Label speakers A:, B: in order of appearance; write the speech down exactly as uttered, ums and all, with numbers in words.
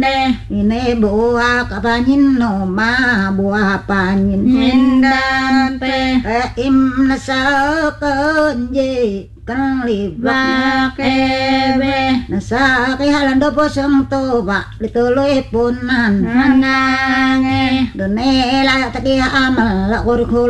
A: Ini buah kapanyin no ma buah panyin
B: Hindan pe
A: eh im nasa kenje kan libak
B: Bakebe
A: nasa ke halando posong to ba litoloy punan
B: Nanange
A: done la taki amal la kurkul